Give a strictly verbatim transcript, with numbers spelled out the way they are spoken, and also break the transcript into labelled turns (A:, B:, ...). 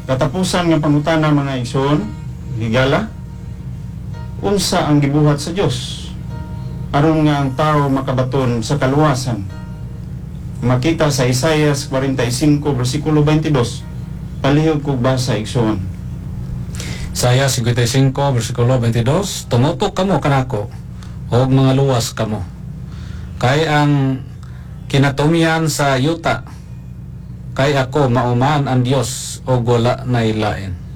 A: Katapusan nga pangutana mga igsoon, higala, unsa ang gibuhat sa Dios aron nga ang tao makabaton sa kaluwasan. Makita sa Isaias forty-five versikulo twenty-two. Palihog kog basa igsoon.
B: Isaiah fifty-five versikulo twenty-two, tumutok kamo kanako og mga luwas kamo. Kay ang kinatumihan sa yuta, kay ako mauman ang Dios og wala na ilain.